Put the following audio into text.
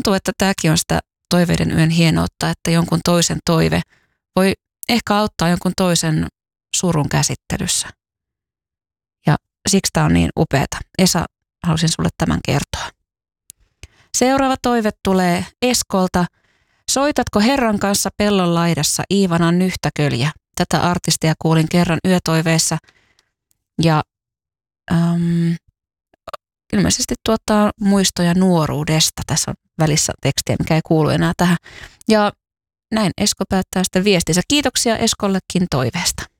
tuntuu, että tämäkin on sitä toiveiden yön hienoutta, että jonkun toisen toive voi ehkä auttaa jonkun toisen surun käsittelyssä. Ja siksi tämä on niin upeata. Esa, halusin sulle tämän kertoa. Seuraava toive tulee Eskolta. Soitatko Herran kanssa pellon laidassa Iivanan nyhtäköljä? Tätä artistia kuulin kerran yötoiveessa ja ilmeisesti tuottaa muistoja nuoruudesta. Tässä on välissä tekstiä, mikä ei kuulu enää tähän. Ja näin Esko päättää sitten viestinsä. Kiitoksia Eskollekin toiveesta.